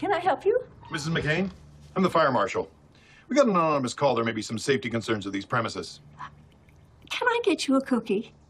Can I help you? Mrs. McCain, I'm the fire marshal. We got an anonymous call. There may be some safety concerns at these premises. Can I get you a cookie?